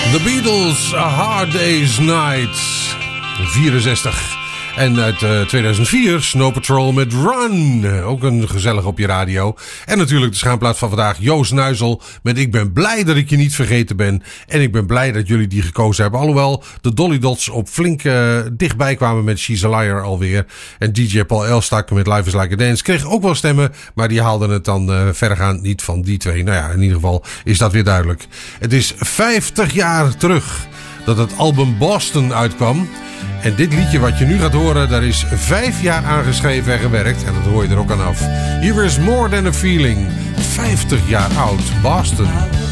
The Beatles, A Hard Day's Night, 64. En uit 2004, Snow Patrol met Run. Ook een gezellig op je radio. En natuurlijk de schaamplaat van vandaag, Joost Nuizel met Ik ben blij dat ik je niet vergeten ben. En ik ben blij dat jullie die gekozen hebben. Alhoewel de Dolly Dots op flink dichtbij kwamen met She's a Liar alweer. En DJ Paul Elstak met Life is Like a Dance kreeg ook wel stemmen. Maar die haalden het dan verregaand niet van die twee. Nou ja, in ieder geval is dat weer duidelijk. Het is 50 jaar terug dat het album Boston uitkwam. En dit liedje wat je nu gaat horen, daar is 5 jaar aan geschreven en gewerkt. En dat hoor je er ook aan af. Here is More Than a Feeling. 50 jaar oud, Boston.